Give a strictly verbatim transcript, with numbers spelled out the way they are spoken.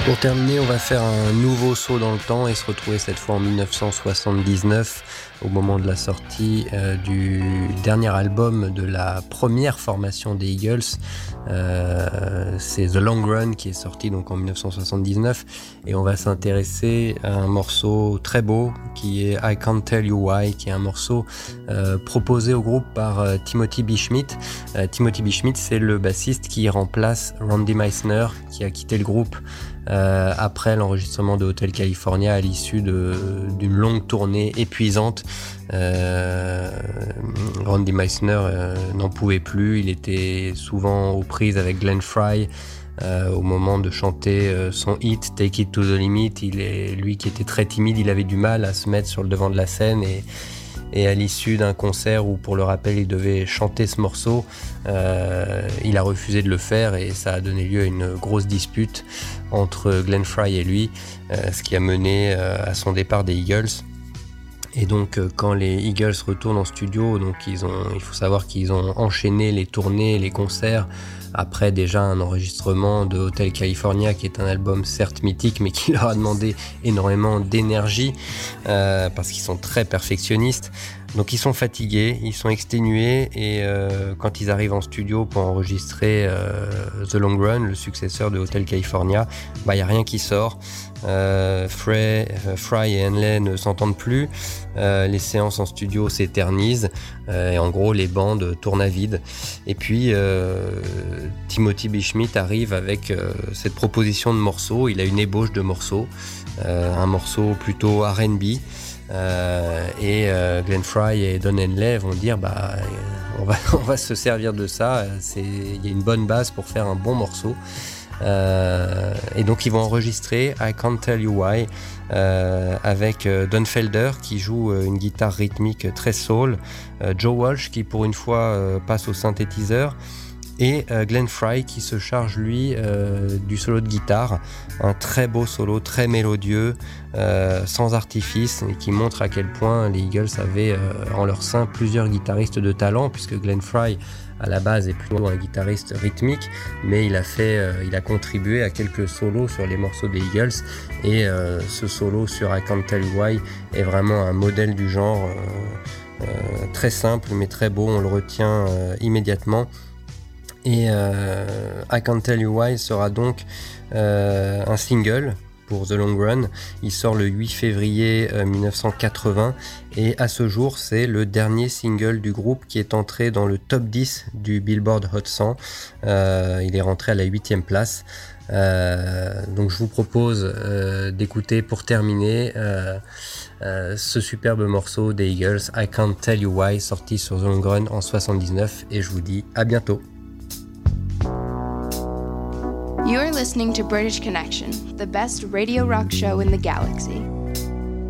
Pour terminer, on va faire un nouveau saut dans le temps et se retrouver cette fois en dix-neuf cent soixante-dix-neuf au moment de la sortie euh, du dernier album de la première formation des Eagles. Euh, c'est The Long Run qui est sorti donc en dix-neuf cent soixante-dix-neuf et on va s'intéresser à un morceau très beau qui est I Can't Tell You Why, qui est un morceau euh, proposé au groupe par euh, Timothy B. Schmit. Euh, Timothy B. Schmit, c'est le bassiste qui remplace Randy Meisner qui a quitté le groupe Euh, après l'enregistrement de Hotel California à l'issue de, d'une longue tournée épuisante. Euh, Randy Meisner euh, n'en pouvait plus, il était souvent aux prises avec Glenn Frey euh, au moment de chanter euh, son hit Take It to the Limit. Il est, lui qui était très timide, il avait du mal à se mettre sur le devant de la scène et Et à l'issue d'un concert où, pour le rappel, il devait chanter ce morceau, euh, il a refusé de le faire et ça a donné lieu à une grosse dispute entre Glenn Frey et lui, euh, ce qui a mené euh, à son départ des Eagles. Et donc, euh, quand les Eagles retournent en studio, donc ils ont, il faut savoir qu'ils ont enchaîné les tournées, les concerts, après déjà un enregistrement de Hotel California, qui est un album certes mythique, mais qui leur a demandé énormément d'énergie, euh, parce qu'ils sont très perfectionnistes. Donc ils sont fatigués, ils sont exténués, et euh, quand ils arrivent en studio pour enregistrer euh, The Long Run, le successeur de Hotel California, bah, il n'y a rien qui sort. Euh, Frey, euh, Frey et Henley ne s'entendent plus, euh, les séances en studio s'éternisent, euh, et en gros les bandes tournent à vide. Et puis euh, Timothy B. Schmit arrive avec euh, cette proposition de morceaux, il a une ébauche de morceaux, euh, un morceau plutôt R and B, euh, et euh, Glenn Frey et Don Henley vont dire bah, on, va, on va se servir de ça, il y a une bonne base pour faire un bon morceau. Euh, et donc ils vont enregistrer I Can't Tell You Why euh, avec euh, Don Felder qui joue euh, une guitare rythmique très soul, euh, Joe Walsh qui pour une fois euh, passe au synthétiseur, et euh, Glenn Frey qui se charge lui euh, du solo de guitare, un très beau solo, très mélodieux, euh, sans artifice, et qui montre à quel point les Eagles avaient euh, en leur sein plusieurs guitaristes de talent, puisque Glenn Frey à la base est plutôt un guitariste rythmique, mais il a fait, euh, il a contribué à quelques solos sur les morceaux des Eagles, et euh, ce solo sur I Can't Tell You Why est vraiment un modèle du genre, euh, euh, très simple mais très beau, on le retient euh, immédiatement. Et euh, I Can't Tell You Why sera donc euh, un single pour The Long Run. Il sort le huit février euh, dix-neuf cent quatre-vingts et à ce jour c'est le dernier single du groupe qui est entré dans le top dix du Billboard Hot cent. Euh, il est rentré à la huitième place. Euh, donc je vous propose euh, d'écouter pour terminer euh, euh, ce superbe morceau des Eagles, I Can't Tell You Why, sorti sur The Long Run en soixante-dix-neuf, et je vous dis à bientôt. You're listening to British Connection, the best radio rock show in the galaxy.